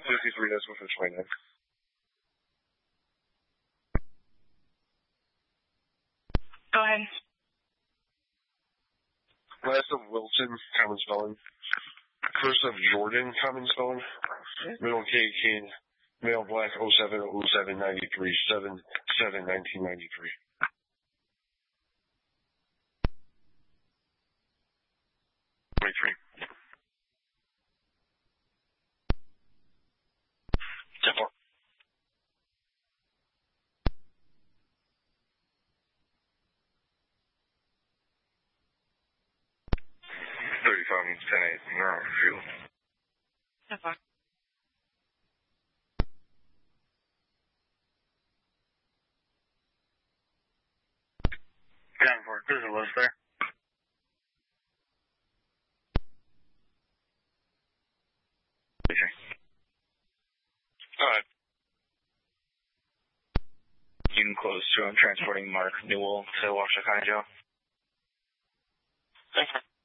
53, that's with the 29. Go ahead. Last of Wilson, common spelling. First of Jordan, common spelling. Middle K, King. Male black, 07, 07, 93, 7, 7, 1993. Temple. 35 means 10-8. No, field. Temple. Down for it. There's a list there. Alright. Union close to transporting Mark Newell to Washoe County Jail. Thank you.